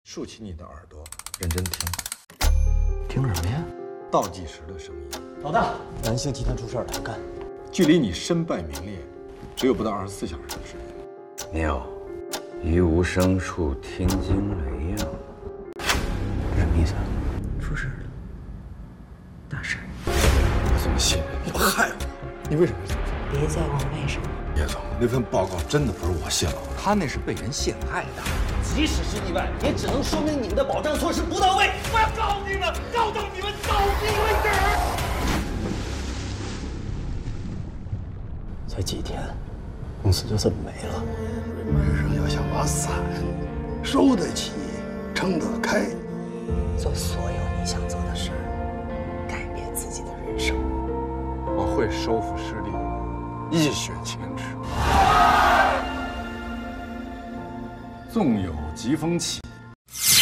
竖起你的耳朵，认真听， 听什么呀？ 倒计时的声音。 老大，南星集团出事了，要干。 距离你身败名裂，只有不到24小时的时间。 妙，于无声处听惊雷呀！什么意思啊？出事了，大事。 我怎么信任你？害我！你为什么？ 别再问为什么。 叶总，那份报告真的不是我泄露的， 他那是被人陷害的。 即使是意外，也只能说明你们的保障措施不到位。我要告你们，告到你们倒闭为止。 才几天，公司就这么没了。 人生要想把伞收得起，撑得开， 做所有你想做的事儿，改变自己的人生。 我会收复失地，一雪前耻。纵有疾风起，